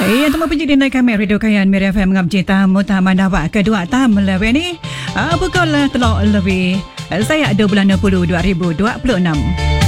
Tama puji dinai kami radio kayan Mira FM ngam cerita mutaman dapat kedua tam lebih ni. Pukul telok lebih. Saya 2 bulan 10 2026.